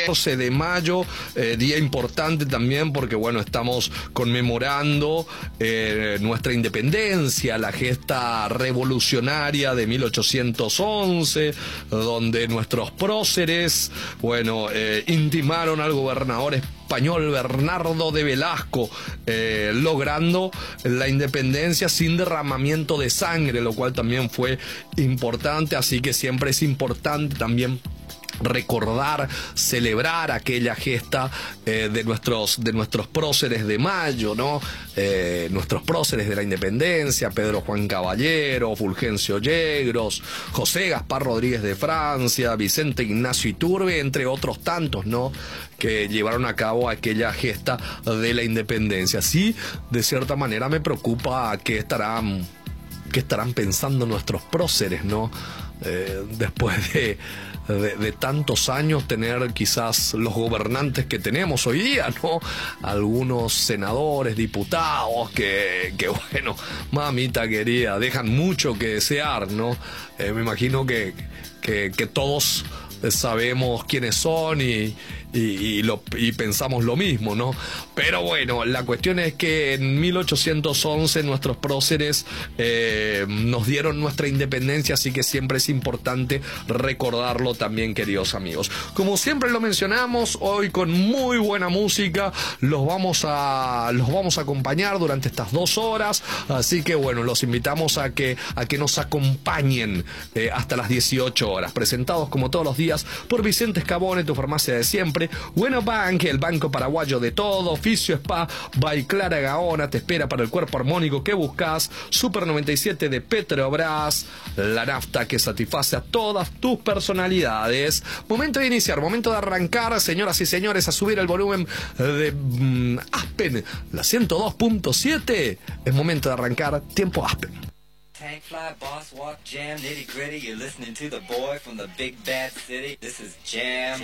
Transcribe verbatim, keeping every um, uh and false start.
catorce de mayo, eh, día importante también porque, bueno, estamos conmemorando eh, nuestra independencia, la gesta revolucionaria de mil ochocientos once, donde nuestros próceres, bueno, eh, intimaron al gobernador español Bernardo de Velasco, eh, logrando la independencia sin derramamiento de sangre, lo cual también fue importante, así que siempre es importante también recordar, celebrar aquella gesta eh, de nuestros de nuestros próceres de mayo, ¿no? Eh, nuestros próceres de la independencia, Pedro Juan Caballero, Fulgencio Yegros, José Gaspar Rodríguez de Francia, Vicente Ignacio Iturbe, entre otros tantos, ¿no? Que llevaron a cabo aquella gesta de la independencia. Sí, de cierta manera me preocupa qué estarán, qué estarán pensando nuestros próceres, ¿no? Eh, después de De, de tantos años, tener quizás los gobernantes que tenemos hoy día, ¿no? Algunos senadores, diputados que, que bueno, mamita querida, dejan mucho que desear, ¿no? Eh, me imagino que, que, que todos sabemos quiénes son y, y, y, lo, y pensamos lo mismo, ¿no? Pero bueno, la cuestión es que en mil ochocientos once nuestros próceres eh, nos dieron nuestra independencia, así que siempre es importante recordarlo también, queridos amigos. Como siempre lo mencionamos, hoy con muy buena música los vamos a, los vamos a acompañar durante estas dos horas, así que bueno, los invitamos a que, a que nos acompañen eh, hasta las dieciocho horas, presentados como todos los días por Vicente Escabone, tu farmacia de siempre, Bueno Bank, el banco paraguayo de todo, Oficio Spa by Clara Gaona, te espera para el cuerpo armónico que buscas, Super noventa y siete de Petrobras, la nafta que satisface a todas tus personalidades. Momento de iniciar, momento de arrancar, señoras y señores, a subir el volumen de mm, Aspen, la ciento dos punto siete, es momento de arrancar, tiempo Aspen. Tank fly, boss walk, jam, nitty gritty. You're listening to the boy from the big bad city. This is Jam